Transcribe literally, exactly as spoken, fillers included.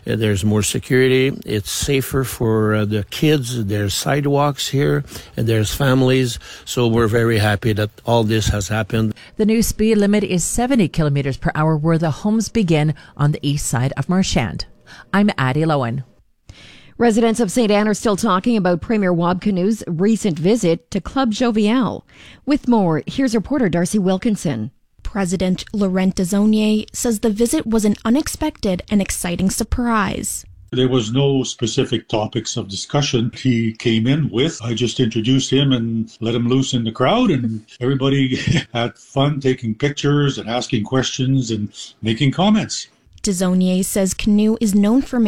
Uh, there's more security. It's safer for uh, the kids. There's sidewalks here, and there's families. So we're very happy that all this has happened. The new speed limit is seventy kilometers per hour where the homes begin on the east side of Marchand. I'm Addie Lowen. Residents of Saint Anne are still talking about Premier Wabkinu's recent visit to Club Jovial. With more, here's reporter Darcy Wilkinson. President Laurent Desaulniers says the visit was an unexpected and exciting surprise. There was no specific topics of discussion he came in with. I just introduced him and let him loose in the crowd, and everybody had fun taking pictures and asking questions and making comments. Desaulniers says Canoe is known for